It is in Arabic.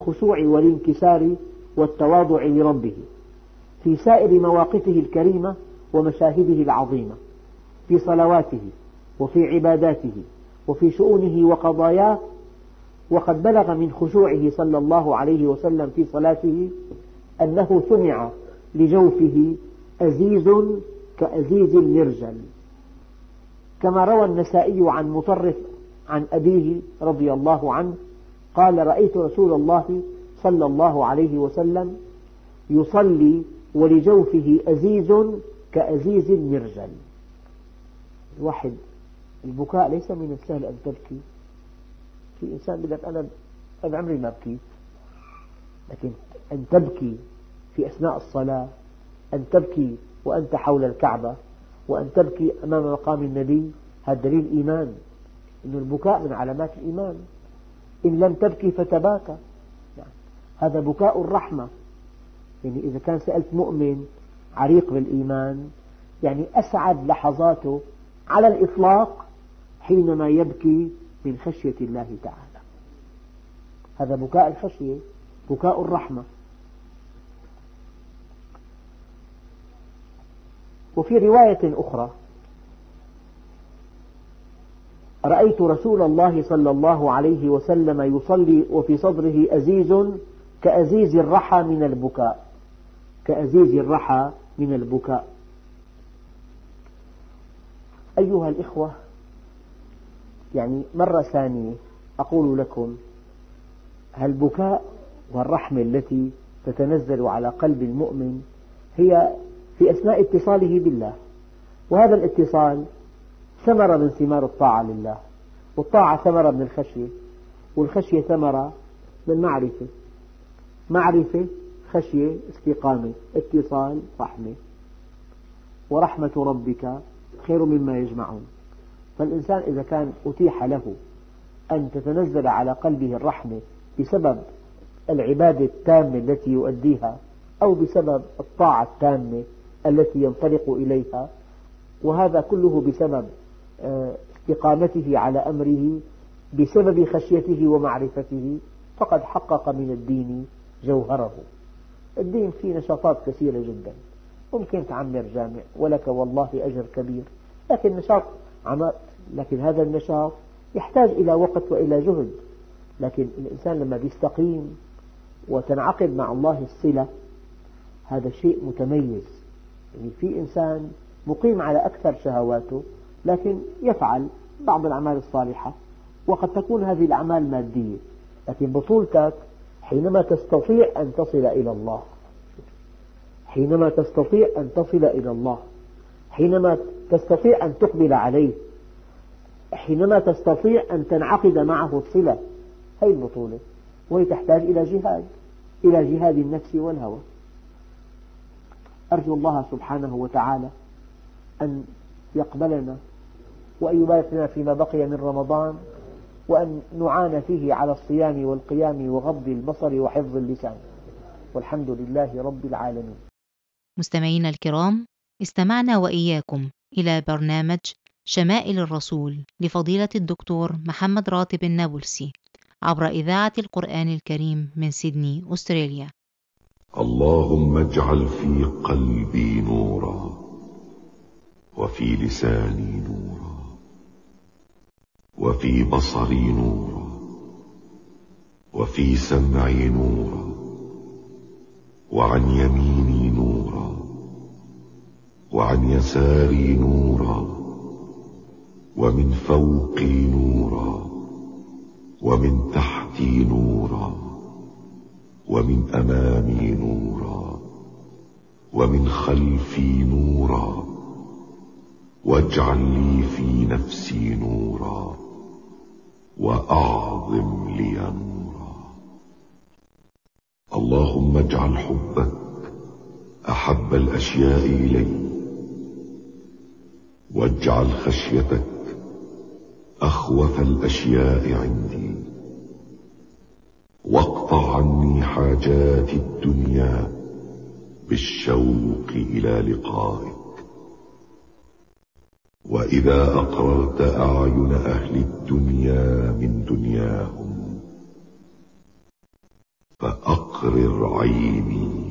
الخشوع والانكسار والتواضع لربه في سائر مواقفه الكريمة ومشاهده العظيمة، في صلواته وفي عباداته وفي شؤونه وقضاياه. وقد بلغ من خشوعه صلى الله عليه وسلم في صلاته أنه سمع لجوفه أزيز كأزيز المرجل، كما روى النسائي عن مطرف عن أبيه رضي الله عنه قال: رأيت رسول الله صلى الله عليه وسلم يصلي ولجوفه أزيز كأزيز المرجل. الواحد البكاء ليس من السهل أن تبكي. في إنسان يقول لك أنا عمري ما بكيت، لكن أن تبكي في أثناء الصلاة، أن تبكي وأنت حول الكعبة، وأن تبكي أمام مقام النبي، هذا دليل إيمان، إن البكاء من علامات الإيمان. إن لم تبكي فتباكى، هذا بكاء الرحمة. يعني إذا كان سألت مؤمن عريق بالإيمان، يعني أسعد لحظاته على الإطلاق حينما يبكي من خشية الله تعالى. هذا بكاء الخشية، بكاء الرحمة. وفي رواية أخرى: رأيت رسول الله صلى الله عليه وسلم يصلي وفي صدره أزيز كأزيز الرحى من البكاء، كأزيز الرحى من البكاء. أيها الإخوة، يعني مرة ثانية أقول لكم: البكاء والرحمة التي تتنزل على قلب المؤمن هي في أثناء اتصاله بالله، وهذا الاتصال ثمرة من ثمار الطاعة لله، والطاعة ثمرة من الخشية، والخشية ثمرة من معرفة خشية استقامة، اتصال رحمة، ورحمة ربك خير مما يجمعون. فالإنسان إذا كان أتيح له أن تتنزل على قلبه الرحمة بسبب العبادة التامة التي يؤديها، أو بسبب الطاعة التامة التي ينطلق إليها، وهذا كله بسبب استقامته على أمره، بسبب خشيته ومعرفته، فقد حقق من الدين جوهره. الدين فيه نشاطات كثيرة جدا، ممكن تعمر جامع ولك والله أجر كبير، لكن هذا النشاط يحتاج إلى وقت وإلى جهد. لكن الإنسان لما يستقيم وتنعقد مع الله الصلة، هذا شيء متميز. يعني في إنسان مقيم على أكثر شهواته، لكن يفعل بعض الأعمال الصالحة، وقد تكون هذه الأعمال مادية، لكن بطولتك حينما تستطيع أن تصل إلى الله، حينما تستطيع أن تصل إلى الله، حينما تستطيع أن تقبل عليه، حينما تستطيع أن تنعقد معه الصلة، هذه البطولة، وهي تحتاج إلى جهاد النفس والهوى. أرجو الله سبحانه وتعالى أن يقبلنا وأن يبارك لنا فيما بقي من رمضان، وأن نعان فيه على الصيام والقيام وغض البصر وحفظ اللسان، والحمد لله رب العالمين. مستمعينا الكرام، استمعنا وإياكم إلى برنامج شمائل الرسول لفضيلة الدكتور محمد راتب النابلسي عبر إذاعة القرآن الكريم من سيدني، أستراليا. اللهم اجعل في قلبي نورا، وفي لساني نورا، وفي بصري نورا، وفي سمعي نورا، وعن يميني نورا، وعن يساري نورا، ومن فوقي نورا، ومن تحتي نورا، ومن أمامي نورا، ومن خلفي نورا، واجعل لي في نفسي نورا، وأعظم لي نورا. اللهم اجعل حبك أحب الأشياء إلي، واجعل خشيتك أخوف الأشياء عندي، واقطع عني حاجات الدنيا بالشوق إلى لقائك. وإذا أقررت أعين أهل الدنيا من دنياهم، أقرر عيني